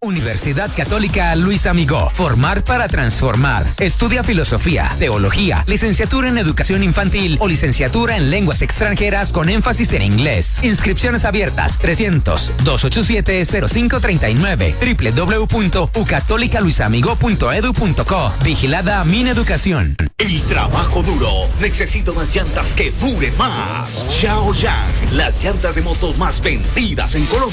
Universidad Católica Luis Amigó. Formar para transformar. Estudia filosofía, teología, licenciatura en educación infantil o licenciatura en lenguas extranjeras con énfasis en inglés. Inscripciones abiertas 300-287-0539 www.ucatolicaluisamigo.edu.co. Vigilada Mineducación. El trabajo duro necesita unas llantas que duren más. Xiaoyang, las llantas de motos más vendidas en Colombia.